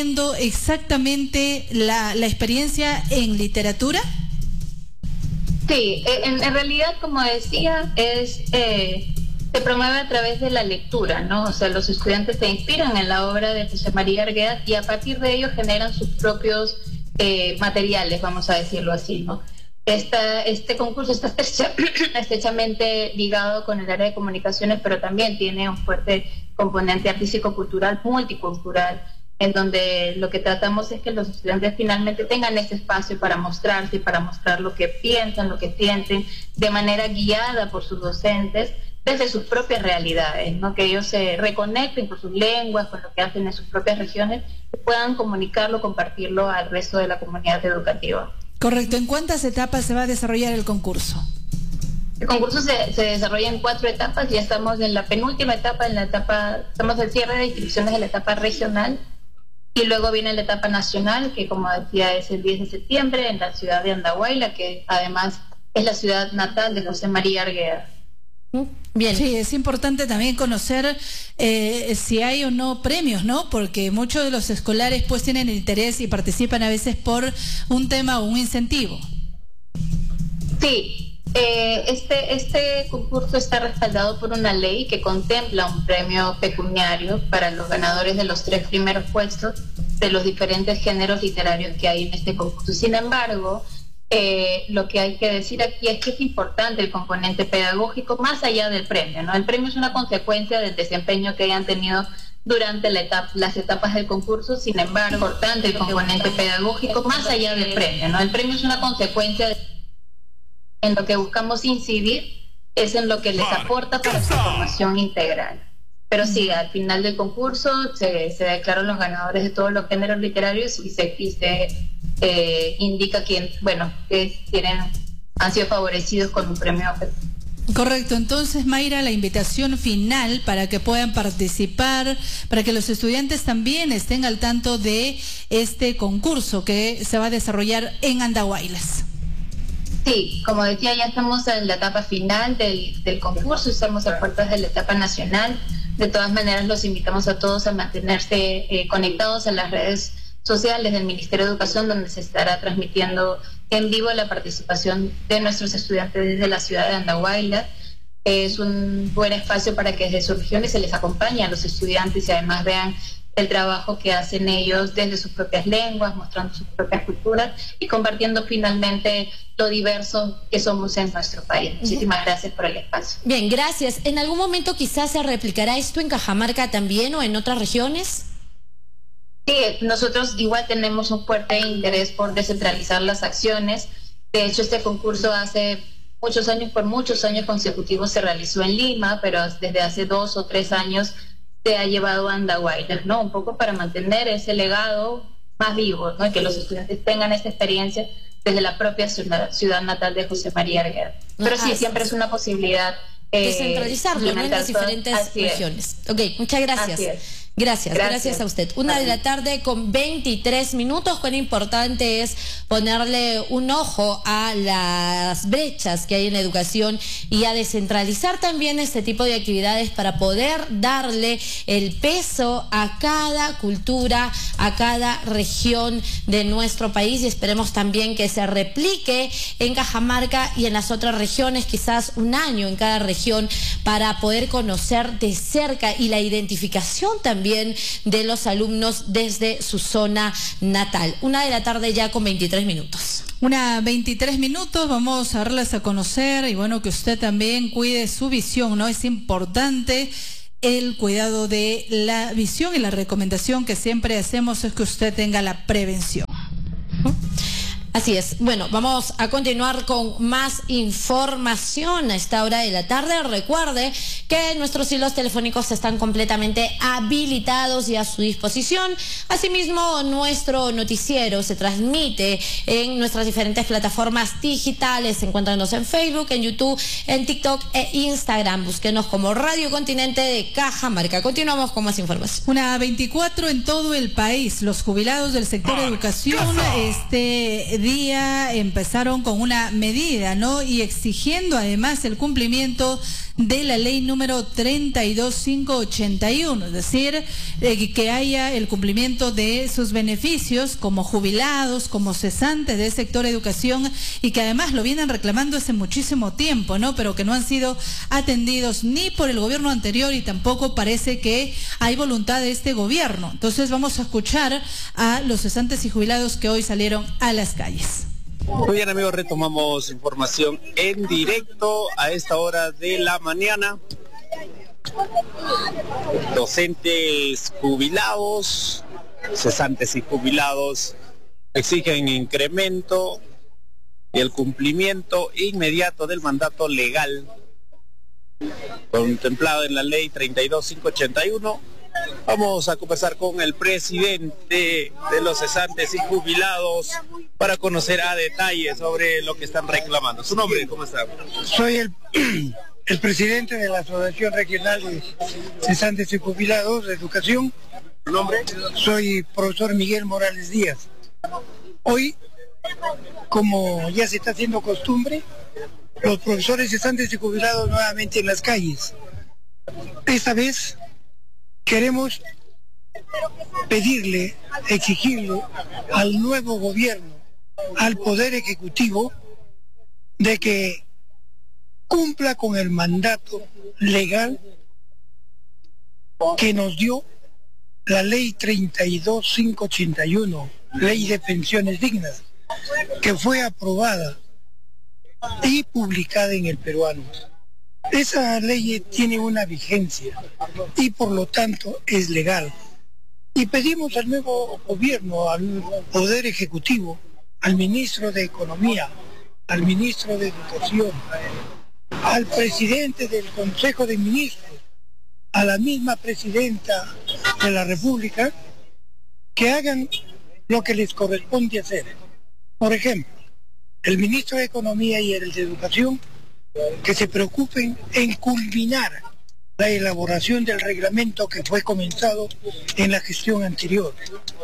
exactamente la experiencia en literatura? Sí, en realidad, como decía, se promueve a través de la lectura, ¿no? O sea, los estudiantes se inspiran en la obra de José María Arguedas y a partir de ello generan sus propios materiales, vamos a decirlo así, ¿no? Este concurso está estrechamente ligado con el área de comunicaciones, pero también tiene un fuerte componente artístico-cultural, multicultural, en donde lo que tratamos es que los estudiantes finalmente tengan ese espacio para mostrarse, para mostrar lo que piensan, lo que sienten, de manera guiada por sus docentes, desde sus propias realidades, ¿no? Que ellos se reconecten con sus lenguas, con lo que hacen en sus propias regiones, y puedan comunicarlo, compartirlo al resto de la comunidad educativa. Correcto. ¿En cuántas etapas se va a desarrollar el concurso? El concurso se desarrolla en 4 etapas, ya estamos en la penúltima etapa, estamos al cierre de inscripciones de la etapa regional, y luego viene la etapa nacional, que como decía es el 10 de septiembre en la ciudad de Andahuayla, que además es la ciudad natal de José María Arguedas. Bien. Sí, es importante también conocer si hay o no premios, ¿no? Porque muchos de los escolares pues tienen interés y participan a veces por un tema o un incentivo. Sí, este concurso está respaldado por una ley que contempla un premio pecuniario para los ganadores de los 3 primeros puestos de los diferentes géneros literarios que hay en este concurso. Sin embargo, lo que hay que decir aquí es que es importante el componente pedagógico más allá del premio, ¿no? El premio es una consecuencia del desempeño que hayan tenido durante las etapas del concurso. Sin embargo, es importante el componente pedagógico más allá del premio, ¿no? El premio es una consecuencia en lo que buscamos incidir es en lo que les aporta para su formación integral. Pero sí, al final del concurso se declaran los ganadores de todos los géneros literarios y se indica que han sido favorecidos con un premio. Correcto. Entonces, Mayra, la invitación final para que puedan participar, para que los estudiantes también estén al tanto de este concurso que se va a desarrollar en Andahuaylas. Sí, como decía, ya estamos en la etapa final del concurso, estamos a puertas de la etapa nacional. De todas maneras, los invitamos a todos a mantenerse conectados en las redes sociales del Ministerio de Educación, donde se estará transmitiendo en vivo la participación de nuestros estudiantes desde la ciudad de Andahuaylas. Es un buen espacio para que desde sus regiones se les acompañe a los estudiantes y además vean el trabajo que hacen ellos desde sus propias lenguas, mostrando sus propias culturas y compartiendo finalmente lo diverso que somos en nuestro país. Muchísimas gracias por el espacio. Bien, gracias. ¿En algún momento quizás se replicará esto en Cajamarca también o en otras regiones? Sí, nosotros igual tenemos un fuerte interés por descentralizar las acciones. De hecho, este concurso hace muchos años, por muchos años consecutivos se realizó en Lima, pero desde hace 2 o 3 años se ha llevado a Andahuaylas, ¿no? Un poco para mantener ese legado más vivo, ¿no? Y que los estudiantes tengan esta experiencia desde la propia ciudad natal de José María Arguedas. Pero sí, siempre es una posibilidad descentralizarlo, ¿no? En las diferentes regiones. Ok, muchas gracias. Gracias a usted. 1:00 con 23 minutos. Cuán importante es ponerle un ojo a las brechas que hay en la educación y a descentralizar también este tipo de actividades para poder darle el peso a cada cultura, a cada región de nuestro país, y esperemos también que se replique en Cajamarca y en las otras regiones, quizás un año en cada región, para poder conocer de cerca y la identificación también de los alumnos desde su zona natal. 1:00 ya con 23 minutos. 1:23 minutos, vamos a darles a conocer y bueno, que usted también cuide su visión, ¿no? Es importante el cuidado de la visión y la recomendación que siempre hacemos es que usted tenga la prevención. Así es. Bueno, vamos a continuar con más información a esta hora de la tarde. Recuerde que nuestros hilos telefónicos están completamente habilitados y a su disposición. Asimismo, nuestro noticiero se transmite en nuestras diferentes plataformas digitales. Encuéntranos en Facebook, en YouTube, en TikTok e Instagram. Búsquenos como Radio Continente de Cajamarca. Continuamos con más información. 1:24 en todo el país. Los jubilados del sector educación día empezaron con una medida, ¿no? Y exigiendo además el cumplimiento de la ley número 32581, es decir, que haya el cumplimiento de sus beneficios como jubilados, como cesantes del sector educación, y que además lo vienen reclamando hace muchísimo tiempo, ¿no? Pero que no han sido atendidos ni por el gobierno anterior y tampoco parece que hay voluntad de este gobierno. Entonces vamos a escuchar a los cesantes y jubilados que hoy salieron a las calles. Muy bien, amigos, retomamos información en directo a esta hora de la mañana. Docentes jubilados, cesantes y jubilados exigen incremento y el cumplimiento inmediato del mandato legal contemplado en la ley 32581. Vamos a conversar con el presidente de los cesantes y jubilados para conocer a detalle sobre lo que están reclamando. ¿Su nombre? ¿Cómo está? Soy el presidente de la Asociación Regional de Cesantes y Jubilados de Educación. ¿Su nombre? Soy profesor Miguel Morales Díaz. Hoy, como ya se está haciendo costumbre, los profesores cesantes y jubilados nuevamente en las calles. Esta vez queremos pedirle, exigirle al nuevo gobierno, al Poder Ejecutivo, de que cumpla con el mandato legal que nos dio la ley 32581, ley de pensiones dignas, que fue aprobada y publicada en el peruano. Esa ley tiene una vigencia y por lo tanto es legal. Y pedimos al nuevo gobierno, al Poder Ejecutivo, al ministro de Economía, al ministro de Educación, al presidente del Consejo de Ministros, a la misma presidenta de la República, que hagan lo que les corresponde hacer. Por ejemplo, el ministro de Economía y el de Educación, que se preocupen en culminar la elaboración del reglamento que fue comenzado en la gestión anterior.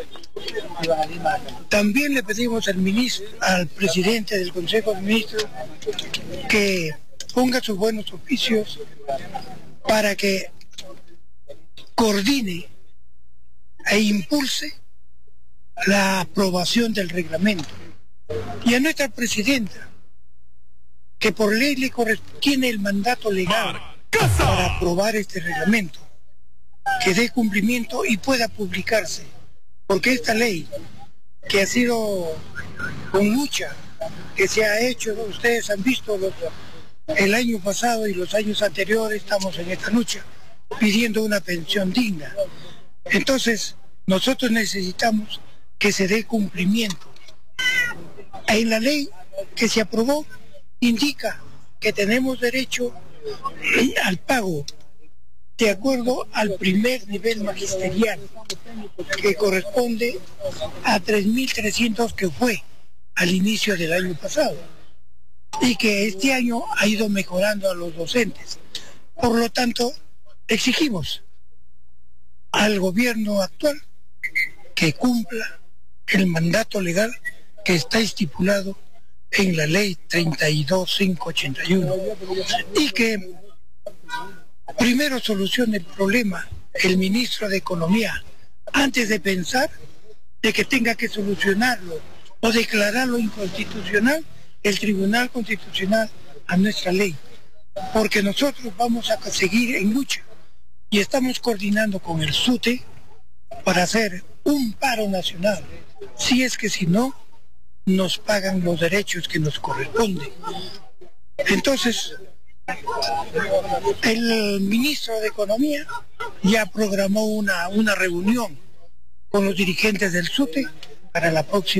También le pedimos al presidente del Consejo de Ministros que ponga sus buenos oficios para que coordine e impulse la aprobación del reglamento. Y a nuestra presidenta, que por ley le tiene el mandato legal para aprobar este reglamento, que dé cumplimiento y pueda publicarse, porque esta ley, que ha sido con lucha, que se ha hecho, ustedes han visto el año pasado y los años anteriores, estamos en esta lucha, pidiendo una pensión digna. Entonces, nosotros necesitamos que se dé cumplimiento. En la ley que se aprobó, indica que tenemos derecho al pago de acuerdo al primer nivel magisterial, que corresponde a 3.300 que fue al inicio del año pasado y que este año ha ido mejorando a los docentes. Por lo tanto, exigimos al gobierno actual que cumpla el mandato legal que está estipulado en la ley 32581 y que primero solucione el problema el ministro de Economía antes de pensar de que tenga que solucionarlo o declararlo inconstitucional el Tribunal Constitucional a nuestra ley, porque nosotros vamos a seguir en lucha y estamos coordinando con el SUTE para hacer un paro nacional, si no nos pagan los derechos que nos corresponden. Entonces, el ministro de Economía ya programó una reunión con los dirigentes del SUTE para la próxima